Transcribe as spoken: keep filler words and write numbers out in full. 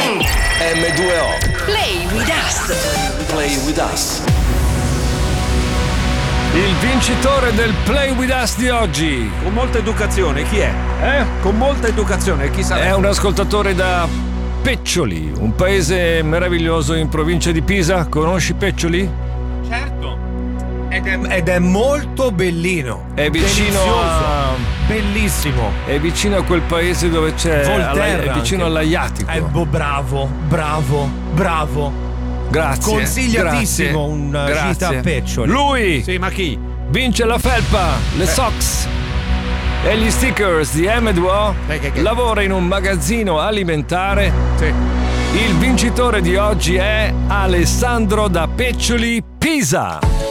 emme due o. Play with us. Play with us. Il vincitore del Play with us di oggi. Con molta educazione, chi è? Eh? Con molta educazione, chi sarà? È un ascoltatore da Peccioli, un paese meraviglioso in provincia di Pisa. Conosci Peccioli? Certo. Ed è, ed è molto bellino. È vicino delizioso, a... bellissimo. È vicino a quel paese dove c'è Voltaire, alla... è vicino anche. all'Aiatico. È bo- bravo, bravo, bravo. Grazie. Consigliatissimo grazie, un grazie. gita a Peccioli. Lui Sì, ma chi? vince la felpa, le Eh. socks e gli stickers di emme due o. Eh, che- che- Lavora in un magazzino alimentare. Sì. Il vincitore di oggi è Alessandro da Peccioli, Pisa.